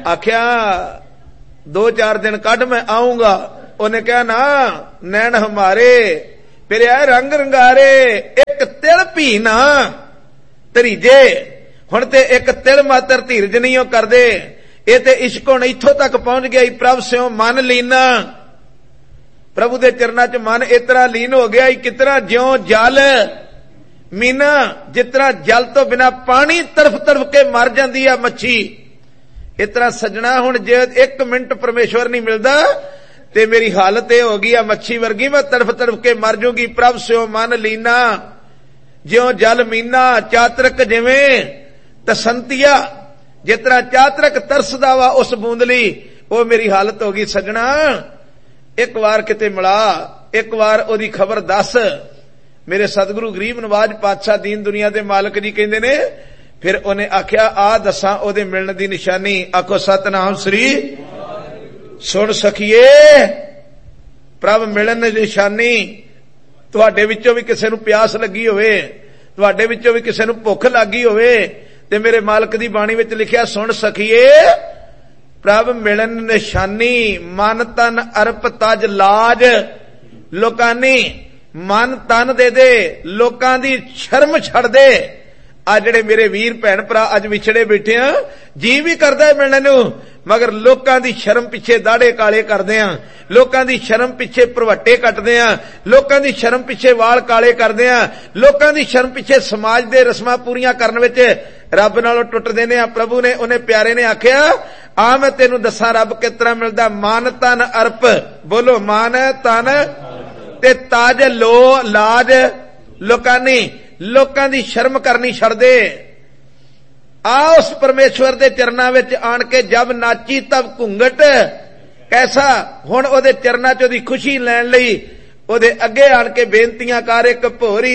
आख्या 2-4 दिन कढ़ मैं आऊंगा। उन्हें कहा ना नैन हमारे फिर आए रंग रंगारे, एक तिल भी ना तरीजे। हुण ते एक तिल मात्र धीरज नहीं हो करदे। ये ते इश्क हुण इत्थों तक पहुंच गया, प्रभ स्यों मन लीना। प्रभु दे चरना च मन इतना लीन हो गया, कितना ज्यों जल मीना, जितना जल तो बिना पानी तरफ तरफ के मर जाती है मच्छी, इतना सजना हुण जे 1 मिनट परमेश्वर नहीं मिलता ते मेरी हालत यह होगी आ मच्छी वर्गी, मैं तरफ तरफ के मर जूंगी। प्रभ स्यों मन लीना ज्यों जल मीना, चातरक जिवें तसंतिया, जितना चातरक तरसदा वा उस बूंदली, वो मेरी हालत होगी सजना। एक बार किते मिला, एक बार ओदी खबर दस। मेरे सतगुरु गरीब नवाज पातशाह दीन दुनिया दे मालक जी कहंदे ने, फिर उन्हें आख्या आ दसा ओदे मिलण दी निशानी। आखो सतनाम श्री। सुन सखिए प्रभ मिलन दी निशानी। तुहाडे विचों भी किसे नूं प्यास लगी होवे, तुहाडे विचों भी किसे नूं भुख लगी होवे, ते मेरे मालक दी बाणी विच लिखिया सुन सखिए प्रभ मिलन निशानी। मन तन अरप तज लाज लोकानी। मन तन दे दे, लोकां दी शर्म छड़ दे। आ जिहड़े मेरे वीर भैन भरा अज विछड़े बैठे आ, जी भी करदा है मिलण नूं, मगर लोकां दी शर्म पिछे दाड़े काले करदे आ, लोकां दी शर्म पिछे भरवट्टे कटदे आ, लोकां दी शर्म पिछे वाल काले करदे आ, लोकां दी शर्म पिछे समाज दे रस्मां पूरीआं करन विच रब नालों टुटदे ने। प्रभु ने उन्हें प्यारे ने आख्या आ मैं तेनू दसां रब किस तरह मिलदा। मान तन अर्प, बोलो मान तन ते ताज लो लाज लोकानी। लोकां दी शर्म करनी छड़ दे। आ उस परमेश्वर दे चरनां विच आण के जब नाची तब घुंघट कैसा। हुण ओदे चरनां च ओदी खुशी लैण लई ओदे अगे आण के बेनतियां कर। एक भोरी